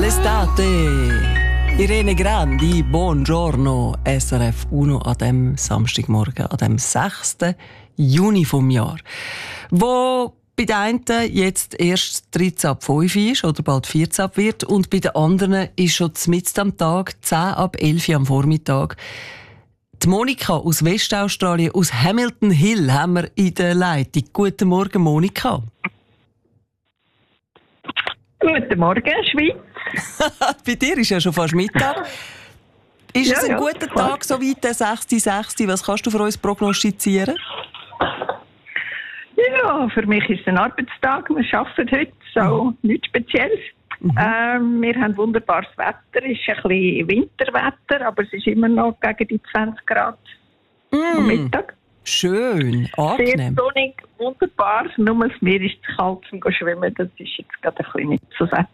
L'estate. Irene Grandi, buongiorno, SRF 1 an dem Samstagmorgen, an dem 6. Juni vom Jahr. Wo bei den einen jetzt erst 13 ab 5 ist oder bald 14 ab wird und bei den anderen ist schon mitten am Tag 10 ab 11 am Vormittag. Die Monika aus Westaustralien, aus Hamilton Hill, haben wir in der Leitung. Guten Morgen, Monika. Guten Morgen, Schweiz. Bei dir ist ja schon fast Mittag. Ist es ein guter Tag, so weit der 6.6.? Was kannst du für uns prognostizieren? Ja, für mich ist es ein Arbeitstag. Wir arbeiten heute, so nichts Spezielles. Wir haben wunderbares Wetter. Es ist ein bisschen Winterwetter, aber es ist immer noch gegen die 20 Grad am Mittag. Schön, angenehm. Sehr sonnig, wunderbar. Nur das Meer ist zu kalt zum Schwimmen. Das ist jetzt gerade ein bisschen nicht so das Wetter